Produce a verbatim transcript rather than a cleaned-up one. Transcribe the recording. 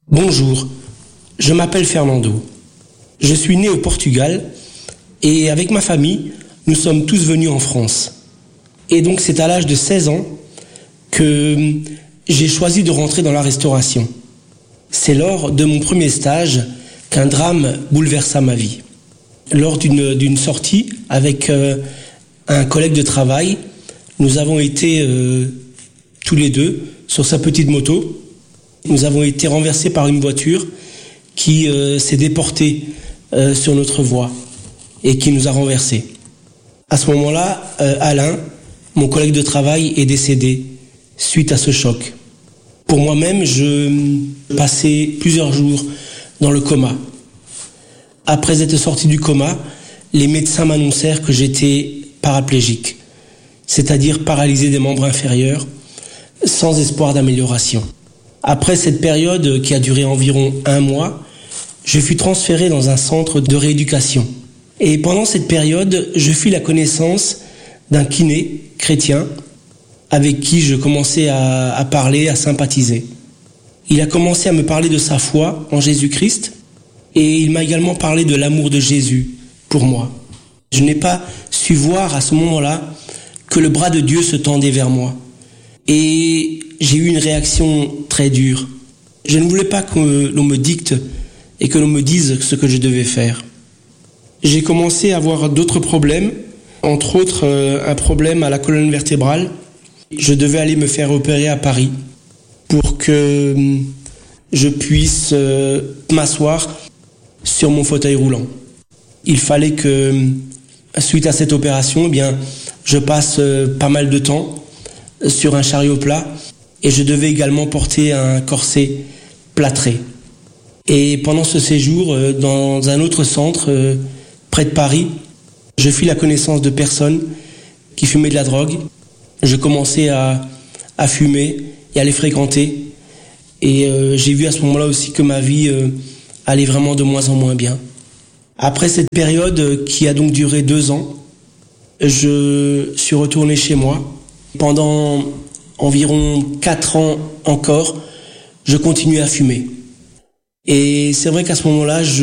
Bonjour, je m'appelle Fernando. Je suis né au Portugal et avec ma famille, nous sommes tous venus en France. Et donc c'est à l'âge de seize ans que j'ai choisi de rentrer dans la restauration. C'est lors de mon premier stage qu'un drame bouleversa ma vie. Lors d'une, d'une sortie avec euh, un collègue de travail, nous avons été euh, tous les deux sur sa petite moto. Nous avons été renversés par une voiture qui euh, s'est déportée euh, sur notre voie et qui nous a renversés. À ce moment-là, euh, Alain, mon collègue de travail, est décédé suite à ce choc. Pour moi-même, je passais plusieurs jours dans le coma. Après être sorti du coma, les médecins m'annoncèrent que j'étais paraplégique, c'est-à-dire paralysé des membres inférieurs, sans espoir d'amélioration. Après cette période qui a duré environ un mois, je fus transféré dans un centre de rééducation. Et pendant cette période, je fis la connaissance d'un kiné chrétien avec qui je commençais à, à parler, à sympathiser. Il a commencé à me parler de sa foi en Jésus-Christ et il m'a également parlé de l'amour de Jésus pour moi. Je n'ai pas su voir à ce moment-là que le bras de Dieu se tendait vers moi. Et j'ai eu une réaction très dure. Je ne voulais pas que l'on me dicte et que l'on me dise ce que je devais faire. J'ai commencé à avoir d'autres problèmes, entre autres euh, un problème à la colonne vertébrale. Je devais aller me faire opérer à Paris pour que je puisse euh, m'asseoir sur mon fauteuil roulant. Il fallait que, suite à cette opération, eh bien, je passe euh, pas mal de temps sur un chariot plat et je devais également porter un corset plâtré. Et pendant ce séjour, euh, dans un autre centre, euh, près de Paris, je fis la connaissance de personnes qui fumaient de la drogue. Je commençais à, à fumer et à les fréquenter. Et euh, j'ai vu à ce moment-là aussi que ma vie euh, allait vraiment de moins en moins bien. Après cette période qui a donc duré deux ans, je suis retourné chez moi. Pendant environ quatre ans encore, je continuais à fumer. Et c'est vrai qu'à ce moment-là, je